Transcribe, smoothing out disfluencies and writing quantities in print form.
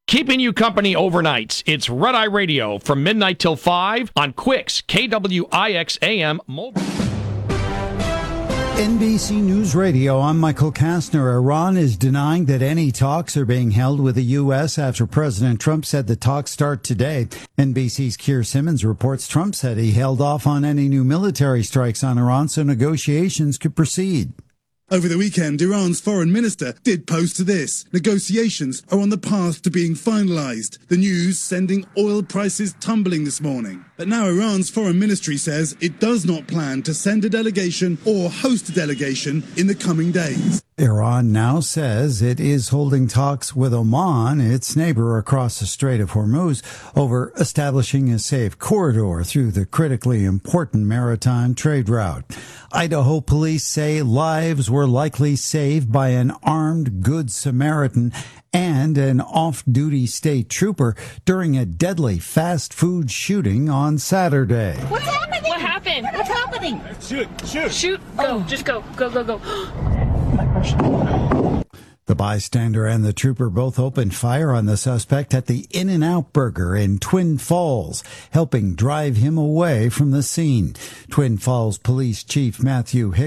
Keeping you company overnights. It's Red Eye Radio from midnight till 5 on Quicks, KWIX AM mobile. NBC News Radio, I'm Michael Kastner. Iran is denying that any talks are being held with the U.S. after President Trump said the talks start today. NBC's Keir Simmons reports Trump said he held off on any new military strikes on Iran so negotiations could proceed. Over the weekend, Iran's foreign minister did post this. Negotiations are on the path to being finalized. The news sending oil prices tumbling this morning. But now Iran's foreign ministry says it does not plan to send a delegation or host a delegation in the coming days. Iran now says it is holding talks with Oman, its neighbor across the Strait of Hormuz, over establishing a safe corridor through the critically important maritime trade route. Idaho police say lives were likely saved by an armed Good Samaritan and an off-duty state trooper during a deadly fast food shooting on Saturday. What's happening? What happened? What's happening? Shoot. Go. Just go. Go. The bystander and the trooper both opened fire on the suspect at the In-N-Out Burger in Twin Falls, helping drive him away from the scene. Twin Falls Police Chief Matthew Hicks